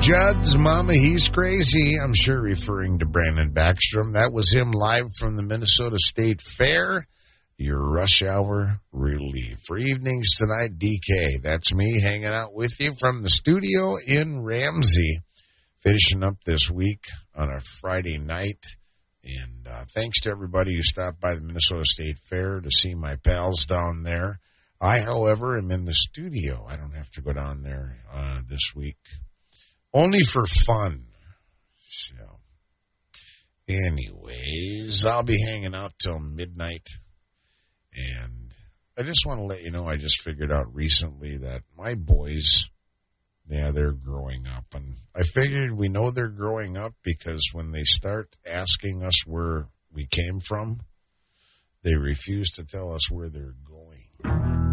Judd's Mama, He's Crazy. I'm sure referring to Brandon Backstrom. That was him live from the Minnesota State Fair. Your rush hour relief. For evenings tonight, DK. That's me hanging out with you from the studio in Ramsey. Finishing up this week on a Friday night. And thanks to everybody who stopped by the Minnesota State Fair to see my pals down there. I, however, am in the studio. I don't have to go down there this week. Only for fun. So, anyways, I'll be hanging out till midnight. And I just want to let you know, I just figured out recently that my boys, yeah, they're growing up. And I figured we know they're growing up because when they start asking us where we came from, they refuse to tell us where they're going.